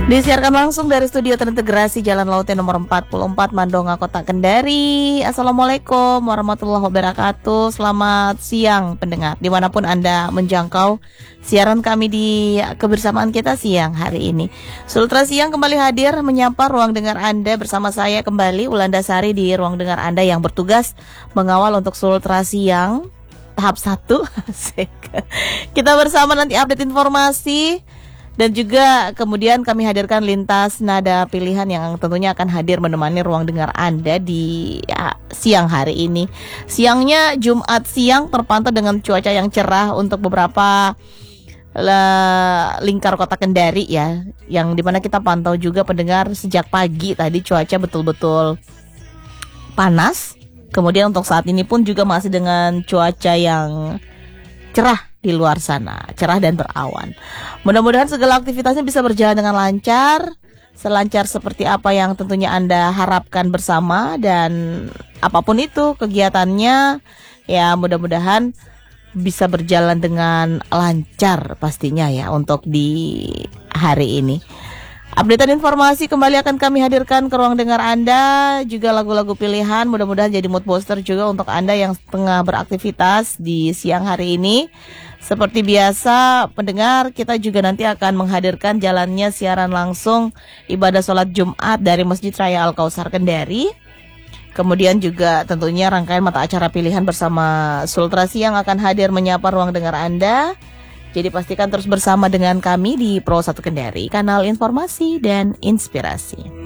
Disiarkan langsung dari studio terintegrasi Jalan Lautnya nomor 44 Mandonga, Kota Kendari. Assalamualaikum warahmatullahi wabarakatuh. Selamat siang pendengar, dimanapun Anda menjangkau siaran kami di kebersamaan kita siang hari ini. Sultra Siang kembali hadir menyapa ruang dengar Anda bersama saya kembali Wulandasari di ruang dengar Anda yang bertugas mengawal untuk Sultra Siang tahap 1. Kita bersama nanti update informasi. Dan juga kemudian kami hadirkan lintas nada pilihan yang tentunya akan hadir menemani ruang dengar Anda di siang hari ini. Siangnya Jumat siang terpantau dengan cuaca yang cerah untuk beberapa lingkar kota Kendari ya, yang dimana kita pantau juga pendengar sejak pagi tadi cuaca betul-betul panas. Kemudian untuk saat ini pun juga masih dengan cuaca yang cerah di luar sana, cerah dan berawan. Mudah-mudahan segala aktivitasnya bisa berjalan dengan lancar, selancar seperti apa yang tentunya Anda harapkan bersama. Dan apapun itu kegiatannya, ya mudah-mudahan bisa berjalan dengan lancar pastinya ya untuk di hari ini. Updatean informasi kembali akan kami hadirkan ke ruang dengar Anda, juga lagu-lagu pilihan, mudah-mudahan jadi mood booster juga untuk Anda yang tengah beraktivitas di siang hari ini. Seperti biasa, pendengar, kita juga nanti akan menghadirkan jalannya siaran langsung ibadah sholat Jumat dari Masjid Raya Al-Kausar Kendari. Kemudian juga tentunya rangkaian mata acara pilihan bersama Sultra Siang akan hadir menyapa ruang dengar Anda. Jadi pastikan terus bersama dengan kami di Pro 1 Kendari, kanal informasi dan inspirasi.